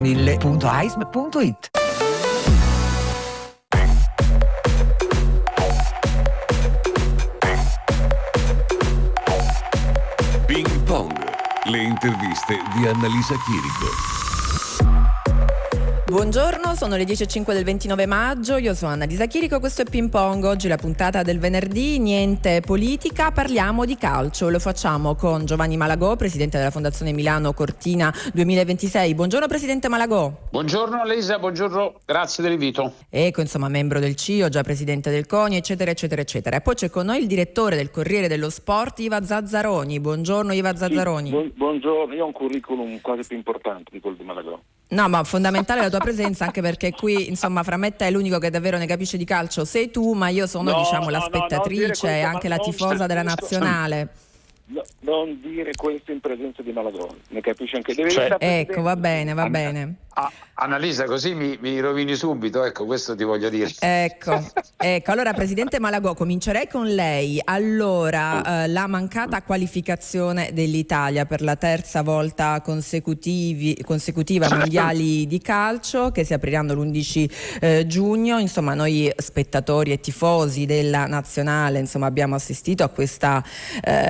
1000.aism.it. Ping Pong, le interviste di Annalisa Chirico. Buongiorno, sono le 10:05 del 29 maggio, io sono Annalisa Chirico, questo è Ping Pong. Oggi la puntata del venerdì, niente politica, parliamo di calcio. Lo facciamo con Giovanni Malagò, presidente della Fondazione Milano Cortina 2026. Buongiorno Presidente Malagò. Buongiorno Annalisa, buongiorno, grazie dell'invito. Ecco, insomma, membro del CIO, già presidente del CONI, eccetera, eccetera, eccetera. E poi c'è con noi il direttore del Corriere dello Sport, Iva Zazzaroni. Buongiorno Iva Zazzaroni. Sì, buongiorno, io ho un curriculum quasi più importante di quello di Malagò. No, ma fondamentale la tua presenza, anche perché qui, insomma, fra me e te è l'unico che davvero ne capisce di calcio. Sei tu, ma io sono, la spettatrice e anche la tifosa della nazionale. No, non dire questo in presenza di Malagò, ne capisci anche. Ecco, va bene. Annalisa, così mi rovini subito, ecco, questo ti voglio dire. Ecco, allora Presidente Malagò, comincerei con lei. Allora, la mancata qualificazione dell'Italia per la terza volta consecutiva ai mondiali di calcio che si apriranno l'11 giugno. Insomma, noi spettatori e tifosi della nazionale, insomma, abbiamo assistito a questa